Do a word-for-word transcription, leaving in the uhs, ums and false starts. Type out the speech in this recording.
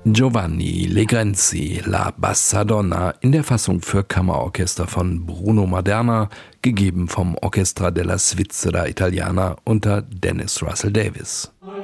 Giovanni Legrenzi, La Bassadonna in der Fassung für Kammerorchester von Bruno Maderna, gegeben vom Orchestra della Svizzera Italiana unter Dennis Russell Davies.